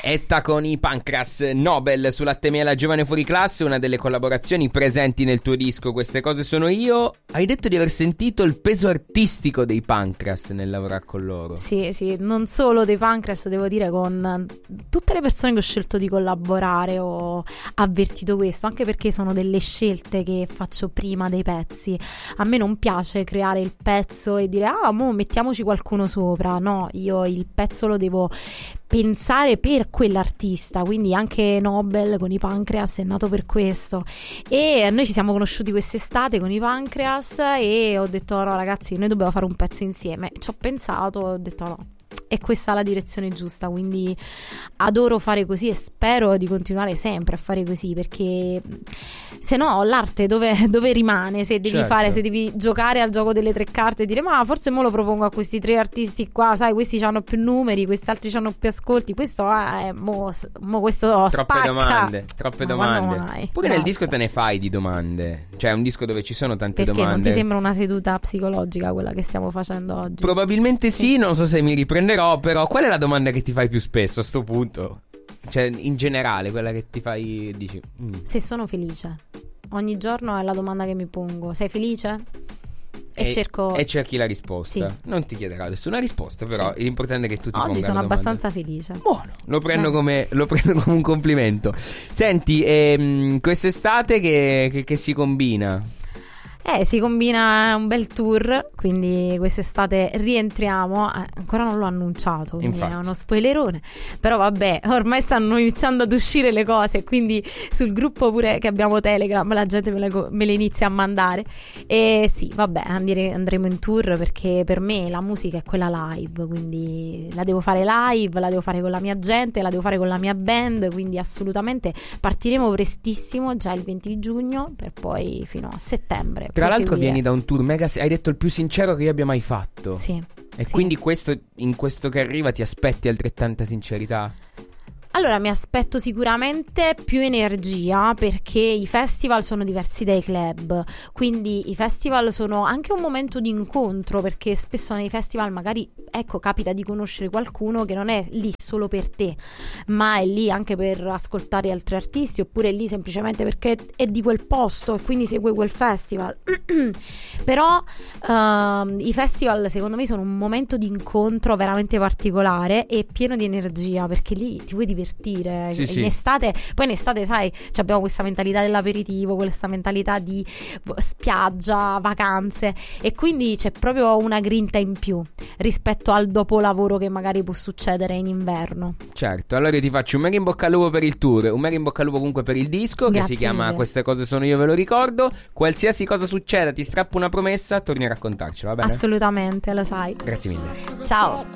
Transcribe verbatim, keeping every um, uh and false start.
Etta con i Pancras, Nobel su Latte Miele Giovane Fuori Classe, una delle collaborazioni presenti nel tuo disco Queste cose sono io. Hai detto di aver sentito il peso artistico dei Pancras nel lavorare con loro. Sì, sì, non solo dei Pancras, devo dire, con tutte le persone che ho scelto di collaborare ho avvertito questo, anche perché sono delle scelte che faccio prima dei pezzi. A me non piace creare il pezzo e dire ah, mo mettiamoci qualcuno sopra. No, io il pezzo lo devo pensare per quell'artista, quindi anche Nobel con i Pancreas è nato per questo. E noi ci siamo conosciuti quest'estate con i Pancreas e ho detto no ragazzi, noi dobbiamo fare un pezzo insieme. Ci ho pensato, ho detto no, è questa la direzione giusta, quindi adoro fare così e spero di continuare sempre a fare così, perché se no l'arte dove, dove rimane? Se devi certo. fare, se devi giocare al gioco delle tre carte e dire ma forse mo lo propongo a questi tre artisti qua, sai, questi hanno più numeri, questi altri hanno più ascolti, questo è eh, mo, mo questo troppe spacca. domande, troppe ma domande. Mai, Pure basta. nel disco te ne fai di domande, cioè è un disco dove ci sono tante perché domande. non ti sembra una seduta psicologica quella che stiamo facendo oggi? Probabilmente sì, sì. Non so se mi riprenderò, però qual è la domanda che ti fai più spesso a sto punto? Cioè in generale quella che ti fai e dici mm. Se sono felice. Ogni giorno è la domanda che mi pongo. Sei felice? E, e cerco E cerchi la risposta. Sì. Non ti chiederà nessuna risposta, però sì. l'importante è che tu ti Oggi ponga sono la domanda. abbastanza felice. Buono, lo prendo, Eh. come, lo prendo come un complimento. Senti, ehm, quest'estate che, che, che si combina? Eh, si combina un bel tour, quindi quest'estate rientriamo, eh, ancora non l'ho annunciato, quindi Infatti. è uno spoilerone, però vabbè, ormai stanno iniziando ad uscire le cose, quindi sul gruppo pure che abbiamo Telegram la gente me le, me le inizia a mandare e sì, vabbè, andire, andremo in tour perché per me la musica è quella live, quindi la devo fare live, la devo fare con la mia gente, la devo fare con la mia band, quindi assolutamente partiremo prestissimo, già il venti giugno, per poi fino a settembre. Tra l'altro proseguire. vieni da un tour mega, hai detto il più sincero che io abbia mai fatto. Sì. E sì. quindi questo, in questo che arriva ti aspetti altrettanta sincerità? Allora mi aspetto sicuramente più energia, perché i festival sono diversi dai club, quindi i festival sono anche un momento di incontro, perché spesso nei festival magari ecco capita di conoscere qualcuno che non è lì solo per te, ma è lì anche per ascoltare altri artisti, oppure è lì semplicemente perché è di quel posto e quindi segue quel festival. Però uh, i festival secondo me sono un momento di incontro veramente particolare e pieno di energia, perché lì ti vuoi divertire. Sì, in sì. estate, poi in estate sai abbiamo questa mentalità dell'aperitivo, questa mentalità di spiaggia, vacanze, e quindi c'è proprio una grinta in più rispetto al dopolavoro che magari può succedere in inverno. Certo, allora io ti faccio un mega in bocca al lupo per il tour, un mega in bocca al lupo comunque per il disco. Grazie che si chiama mille. Queste cose sono io, ve lo ricordo. Qualsiasi cosa succeda ti strappo una promessa, torni a raccontarcelo, va bene? Assolutamente, lo sai. Grazie mille. Ciao.